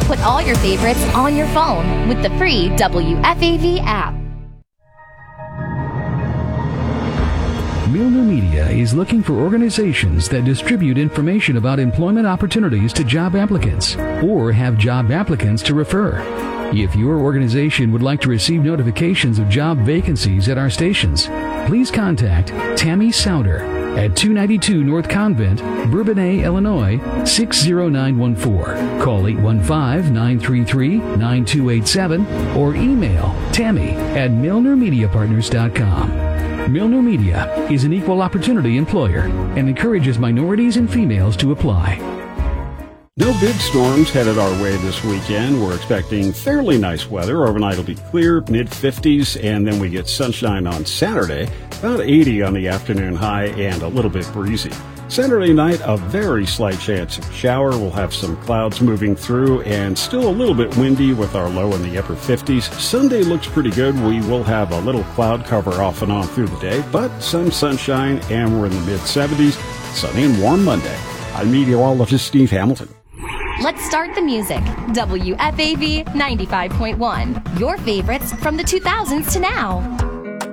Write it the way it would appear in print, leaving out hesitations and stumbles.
Put all your favorites on your phone with the free WFAV app. Milner Media is looking for organizations that distribute information about employment opportunities to job applicants or have job applicants to refer. If your organization would like to receive notifications of job vacancies at our stations, please contact Tammy Souter at 292 North Convent, Bourbonnais, Illinois, 60914. Call 815-933-9287 or email Tammy at MilnerMediaPartners.com. Milner Media is an equal opportunity employer and encourages minorities and females to apply. No big storms headed our way this weekend. We're expecting fairly nice weather. Overnight it'll be clear, mid-50s, and then we get sunshine on Saturday, about 80 on the afternoon high and a little bit breezy. Saturday night, a very slight chance of shower. We'll have some clouds moving through and still a little bit windy with our low in the upper 50s. Sunday looks pretty good. We will have a little cloud cover off and on through the day, but some sunshine, and we're in the mid-70s. Sunny and warm Monday. I'm meteorologist Steve Hamilton. Let's start the music. WFAV 95.1. Your favorites from the 2000s to now.